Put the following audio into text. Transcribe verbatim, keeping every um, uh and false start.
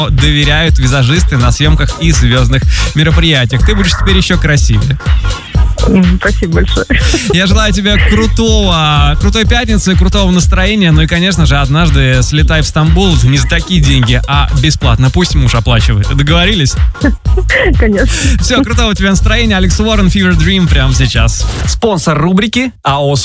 доверяют визажисты на съемках и звездных мероприятиях. Ты будешь теперь еще красивее. Спасибо большое. Я желаю тебе крутого, крутой пятницы, крутого настроения. Ну и, конечно же, однажды слетай в Стамбул не за такие деньги, а бесплатно. Пусть муж оплачивает. Договорились? Конечно. Все, крутого тебе настроения. Алекс Уоррен, Fever Dream прямо сейчас. Спонсор рубрики АО